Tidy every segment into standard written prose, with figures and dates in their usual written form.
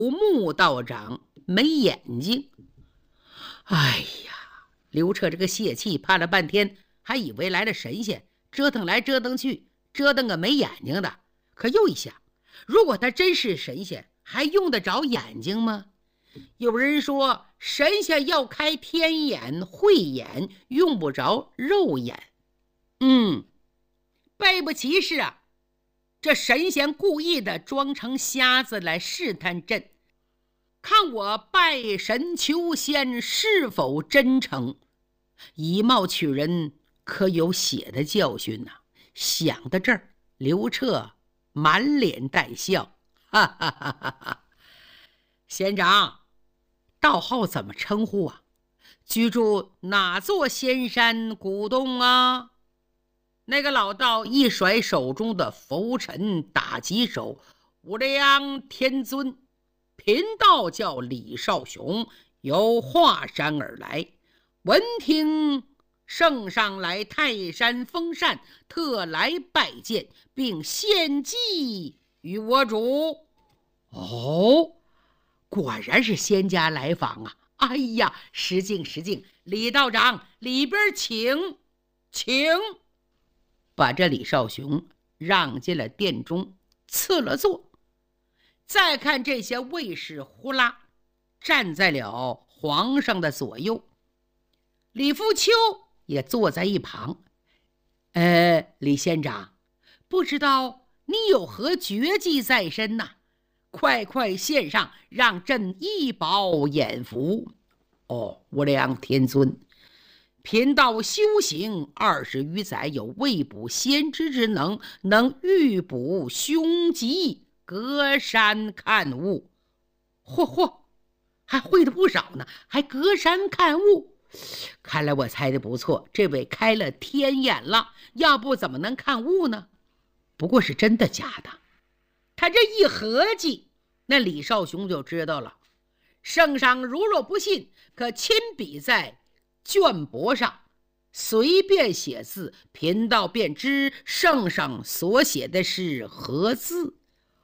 穆道长没眼睛。哎呀，刘彻这个泄气，盼了半天，还以为来了神仙，折腾来折腾去，折腾个没眼睛的。可又一想，如果他真是神仙，还用得着眼睛吗？有人说神仙要开天眼慧眼，用不着肉眼。背不其是啊，这神仙故意的装成瞎子来试探朕，看我拜神求仙是否真诚，以貌取人，可有血的教训呢。想到这儿，刘彻满脸带笑，哈哈哈哈哈！仙长，道号怎么称呼啊？居住哪座仙山古洞啊？那个老道一甩手中的拂尘，打几手：无量天尊，贫道叫李少雄，由华山而来，闻听圣上来泰山封禅，特来拜见，并献计与我主。哦，果然是仙家来访啊！哎呀，失敬失敬，李道长里边请，请。把这李少雄让进了殿中，赐了座。再看这些卫士呼啦站在了皇上的左右，李福丘也坐在一旁。李仙长，不知道你有何绝技在身呐？快快献上，让朕一饱眼福。无量天尊，贫道修行20余载，有未卜先知之能，能预卜凶吉，隔山看物。嚯，还会的不少呢，还隔山看物。看来我猜的不错，这位开了天眼了，要不怎么能看物呢？不过是真的假的？他这一合计，那李少雄就知道了。圣上如若不信，可亲笔在卷帛上随便写字，贫道便知圣上所写的是何字。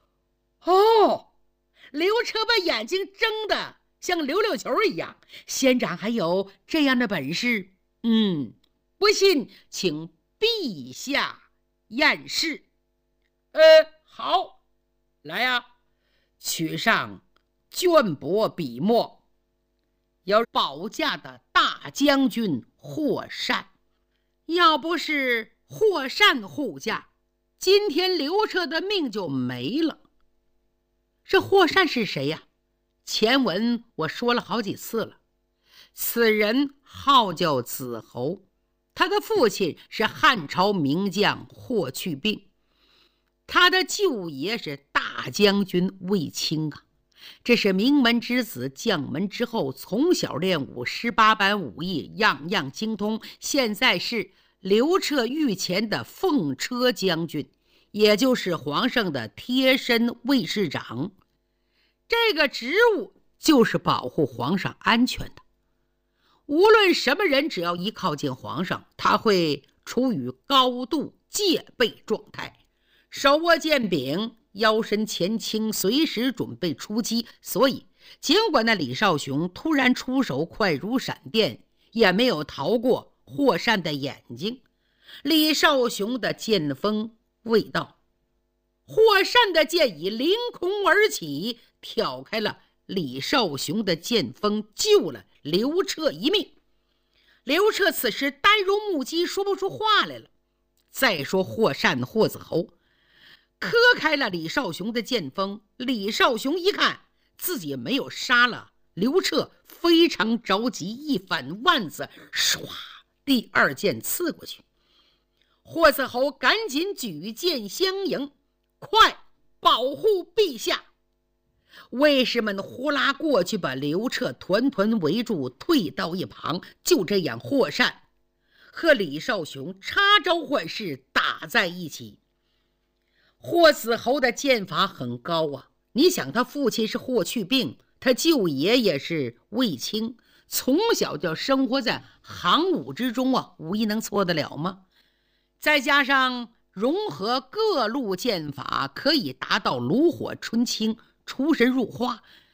刘彻把眼睛睁得像溜溜球一样，仙长还有这样的本事？不信请陛下验视。好，来呀，取上卷帛笔墨。要保驾的大将军霍善，要不是霍善护驾，今天刘彻的命就没了。这霍善是谁呀？前文我说了好几次了，此人号叫子侯，他的父亲是汉朝名将霍去病，他的舅爷是大将军卫青啊。这是名门之子，将门之后，从小练武，18般武艺样样精通，现在是刘彻御前的奉车将军，也就是皇上的贴身卫士长。这个职务就是保护皇上安全的，无论什么人，只要一靠近皇上，他会处于高度戒备状态，手握剑柄，腰身前倾，随时准备出击。所以尽管那李少雄突然出手快如闪电，也没有逃过霍善的眼睛。李少雄的剑锋未到，霍善的剑已凌空而起，挑开了李少雄的剑锋，救了刘彻一命。刘彻此时呆如木鸡，说不出话来了。再说霍善霍子侯磕开了李少雄的剑锋，李少雄一看自己没有杀了刘彻，非常着急，一反腕子，唰，第二剑刺过去。霍子侯赶紧举剑相迎，快保护陛下！卫士们呼啦过去，把刘彻团团围住，退到一旁。就这样，霍善和李少雄插招换式，打在一起。霍子侯的剑法很高啊，你想他父亲是霍去病，他舅爷也是卫青，从小就生活在行伍之中啊，武艺能错得了吗？再加上融合各路剑法，可以达到炉火纯青，出神入化，